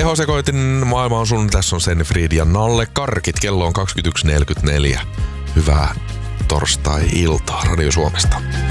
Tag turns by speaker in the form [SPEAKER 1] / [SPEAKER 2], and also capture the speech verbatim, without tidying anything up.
[SPEAKER 1] Kehosekoitin maailma on sun. Tässä on Senni Fried ja Nalle Karkit. Kello on kaksikymmentäyksi neljäkymmentäneljä. Hyvää torstai-iltaa Radio Suomesta.